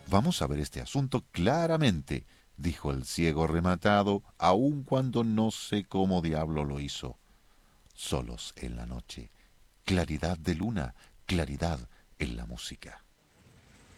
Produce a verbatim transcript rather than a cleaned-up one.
Vamos a ver este asunto claramente, dijo el ciego rematado, aun cuando no sé cómo diablo lo hizo. Solos en la noche, claridad de luna, claridad en la música.